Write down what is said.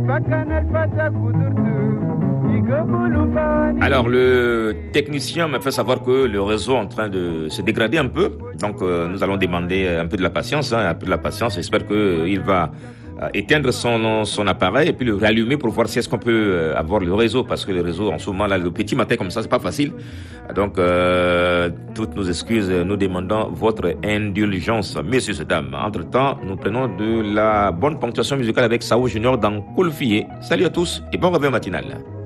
Alors, le technicien m'a fait savoir que le réseau est en train de se dégrader un peu. Donc, nous allons demander un peu de la patience. Un peu de la patience. J'espère qu'il va éteindre son appareil et puis le rallumer pour voir si est-ce qu'on peut avoir le réseau. Parce que le réseau, en ce moment, là, le petit matin comme ça, c'est pas facile. Donc, toutes nos excuses, nous demandons votre indulgence, messieurs et dames. Entre-temps, nous prenons de la bonne ponctuation musicale avec Sao Junior dans Koulfié. Salut à tous et bon réveil matinal.